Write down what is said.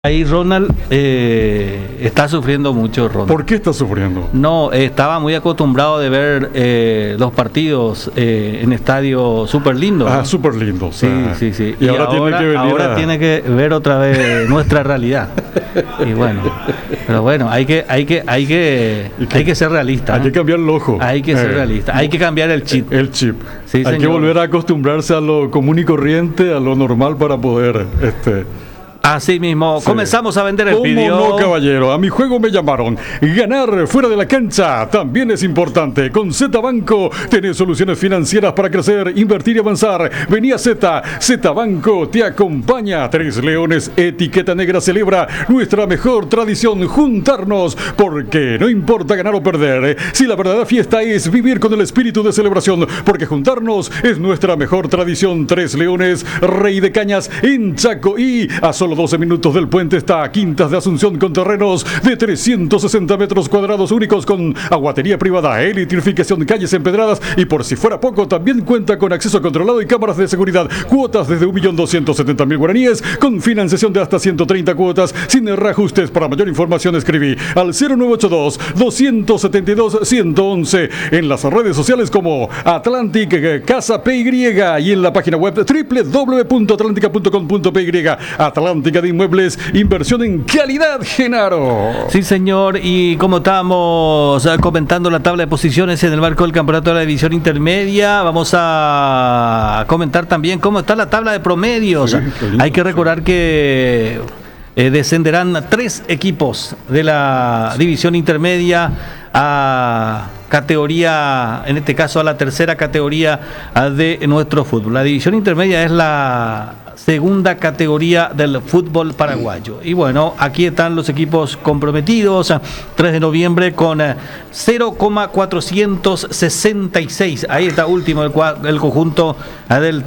Ahí Ronald está sufriendo mucho, Ronald. ¿Por qué está sufriendo? No, estaba muy acostumbrado de ver los partidos en estadio súper lindo. Ah, súper lindo. Sí, sí, sí. Y ahora tiene que ver otra vez nuestra realidad. Y bueno, pero bueno, hay que ser realista. Hay que cambiar el ojo. Hay que ser realista. Hay que cambiar el chip. El chip. Sí, hay que volver a acostumbrarse a lo común y corriente, a lo normal para poder Así mismo, sí. Comenzamos a vender el vídeo. ¿Cómo no, caballero? A mi juego me llamaron. Ganar fuera de la cancha también es importante. Con Z Banco tenés soluciones financieras para crecer, invertir y avanzar. Vení a Z Banco te acompaña. Tres Leones Etiqueta Negra celebra nuestra mejor tradición, juntarnos, porque no importa ganar o perder. Si la verdadera fiesta es vivir con el espíritu de celebración, porque juntarnos es nuestra mejor tradición. Tres Leones, Rey de Cañas en Chaco, y a solo 12 minutos del puente está Quintas de Asunción, con terrenos de 360 metros cuadrados únicos, con aguatería privada, electrificación, calles empedradas, y por si fuera poco, también cuenta con acceso controlado y cámaras de seguridad. Cuotas desde 1.270.000 guaraníes, con financiación de hasta 130 cuotas, sin reajustes. Para mayor información escribí al 0982-272-111, en las redes sociales como Atlantic Casa PY, y en la página web www.atlantica.com.py. Atlántica de Inmuebles, inversión en calidad, Genaro. Sí, señor, y como estábamos comentando la tabla de posiciones en el marco del campeonato de la división intermedia, vamos a comentar también cómo está la tabla de promedios. Sí, hay que recordar que descenderán 3 equipos de la división intermedia a categoría, en este caso a la tercera categoría de nuestro fútbol. La división intermedia es la segunda categoría del fútbol paraguayo. Y bueno, aquí están los equipos comprometidos. 3 de noviembre con 0,466. Ahí está último el conjunto del